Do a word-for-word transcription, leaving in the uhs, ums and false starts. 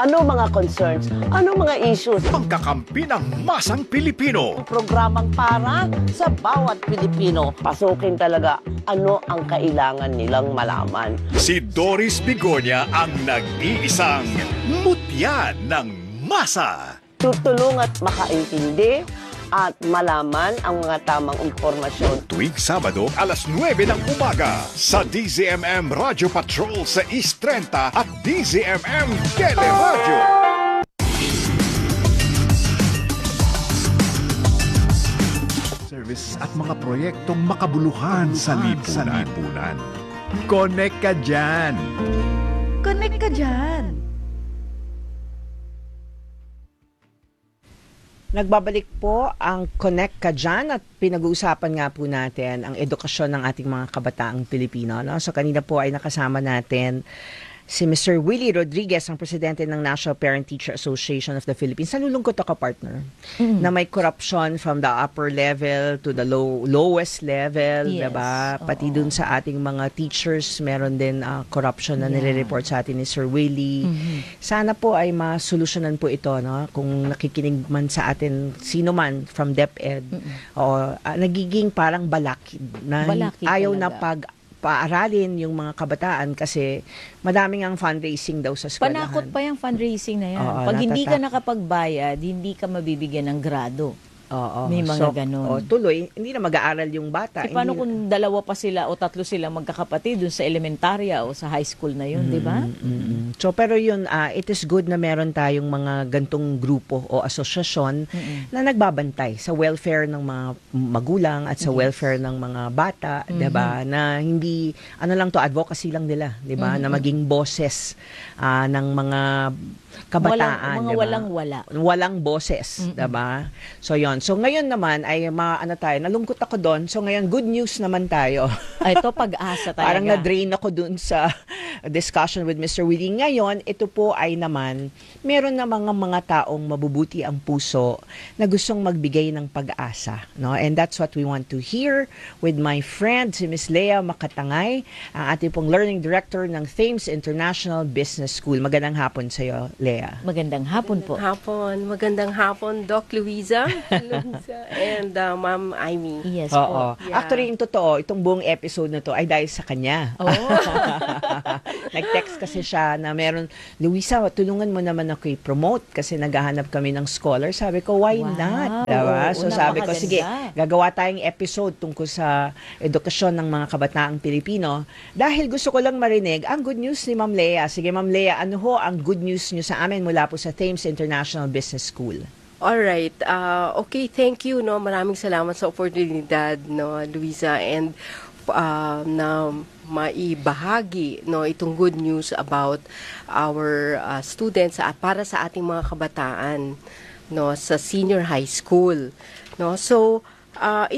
Ano mga concerns? Ano mga issues? Pangkakampi ng masang Pilipino. Programang para sa bawat Pilipino. Pasukin talaga ano ang kailangan nilang malaman. Si Doris Bigonya ang nag-iisang mutya ng masa. Tutulong at makaintindi at malaman ang mga tamang impormasyon. Tuwing Sabado, alas nuwebe ng umaga sa D Z M M Radio Patrol sa East thirty at D Z M M Teleradio. Service at mga proyektong makabuluhan sa lipunan. Connect ka dyan! Connect ka dyan! Nagbabalik po ang Connect Ka Dyan at pinag-uusapan nga po natin ang edukasyon ng ating mga kabataang Pilipino. No? So kanina po ay nakasama natin si Mister Willie Rodriguez, ang presidente ng National Parent-Teacher Association of the Philippines. Nalulungkot ako, partner, mm-hmm. na may corruption from the upper level to the low lowest level, yes. diba? Pati dun sa ating mga teachers, meron din uh, corruption na yeah. nire-report sa atin ni Sir Willie. Mm-hmm. Sana po ay masolusyonan po ito, no? Kung nakikinig man sa atin, sino man from DepEd, mm-hmm. o uh, nagiging parang balakid na balakid ayaw talaga. na pag paaralin yung mga kabataan kasi madaming ang fundraising daw sa eskwelahan. Panakot pa yung fundraising na yan. Oo, Pag hindi ka natatak- nakapagbayad, hindi ka mabibigyan ng grado. Oo, May mga so, ganun. oh, tuloy, hindi na mag-aaral yung bata. E paano hindi kung dalawa pa sila o tatlo sila magkakapatid dun sa elementarya o sa high school na yun, di ba? Mm-hmm. So, pero yun, uh, it is good na meron tayong mga gantong grupo o asosyasyon mm-hmm. na nagbabantay sa welfare ng mga magulang at sa yes. welfare ng mga bata, mm-hmm. di ba? Na hindi, ano lang to, advocacy lang nila, di ba? Mm-hmm. Na maging boses uh, ng mga kabataan, walang, mga diba? walang-wala. Walang boses, mm-hmm. diba? So, yon. So, ngayon naman, ay maano tayo, nalungkot ako doon. So, ngayon, good news naman tayo. Ay, ito, pag-asa talaga. Parang na-drain ako doon sa discussion with Mister Willie. Ngayon, ito po ay naman, meron na mga mga taong mabubuti ang puso na gustong magbigay ng pag-asa. No? And that's what we want to hear with my friend, si Miss Lea Makatangay, ang ating pong Learning Director ng Thames International Business School. Magandang hapon sa iyo, Lea. Magandang hapon po. Magandang hapon. Magandang hapon, Doc Luisa, Luisa and uh, Ma'am Amy. Yes Oo. po. Yeah. Actually, yung totoo, itong buong episode na to ay dahil sa kanya. Oh. Nag-text kasi siya na meron, Luisa, tulungan mo naman ako i-promote kasi naghahanap kami ng scholar. Sabi ko, why wow. not? Diba? So Una, sabi ko, makaganda. sige, gagawa tayong episode tungkol sa edukasyon ng mga kabataang Pilipino. Dahil gusto ko lang marinig ang good news ni Ma'am Lea. Sige, Ma'am Lea, ano ho ang good news niyo sa amin mula po sa Thames International Business School? Alright. Uh, okay, thank you. No? Maraming salamat sa oportunidad, no, Luisa, and uh, na maibahagi no, itong good news about our uh, students at para sa ating mga kabataan no, sa senior high school. No? So, uh,